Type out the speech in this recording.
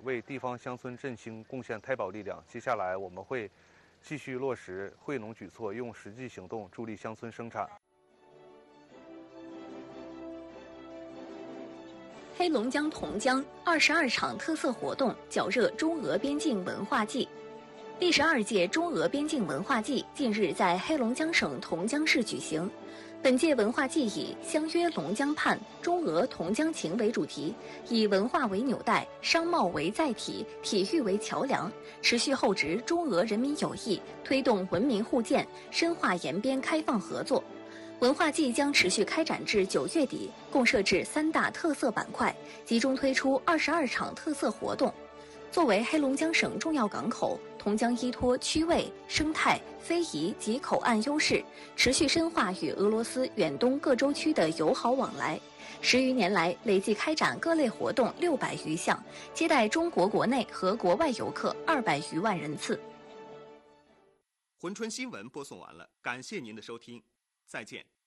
为地方乡村振兴贡献太保力量。接下来我们会继续落实惠农举措，用实际行动助力乡村生产。 黑龙江同江22场特色活动绞热中俄边境文化季。第12届中俄边境文化季近日在黑龙江省同江市举行。本届文化季以“相约龙江畔，中俄同江情”为主题，以文化为纽带，商贸为载体，体育为桥梁，持续厚植中俄人民友谊，推动文明互鉴，深化延边开放合作。文化季将持续开展至9月底，共设置3大特色板块，集中推出22场特色活动。作为黑龙江省重要港口，同江依托区位、生态、非遗及口岸优势，持续深化与俄罗斯远东各州区的友好往来。10余年来，累计开展各类活动600余项，接待中国国内和国外游客200余万人次。 珲春新闻播送完了，感谢您的收听，再见。